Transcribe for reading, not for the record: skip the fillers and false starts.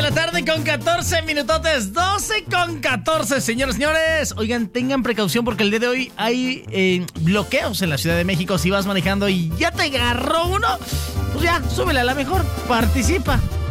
la tarde con 14 minutotes, 12 con 14, señores. Oigan, tengan precaución porque el día de hoy hay bloqueos en la Ciudad de México. Si vas manejando y ya te agarró uno, pues ya, súbele a la mejor, participa.